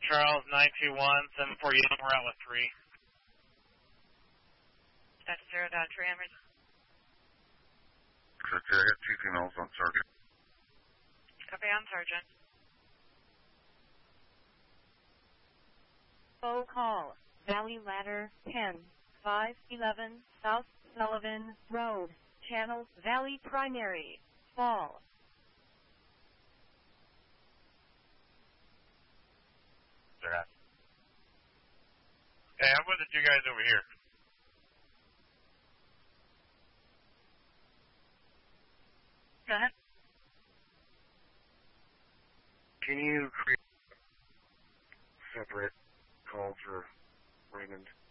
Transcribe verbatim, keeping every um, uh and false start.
Charles, nine two one, seven four eight, we're out with three. That's zero dot three, Amherst. I got two females on Sergeant. Copy on, Sergeant. Full call. Valley Ladder ten, five eleven South Sullivan Road, Channel Valley Primary, Fall. Sir. Hey, how about the two guys over here? Go ahead. Can you create separate call for Raymond?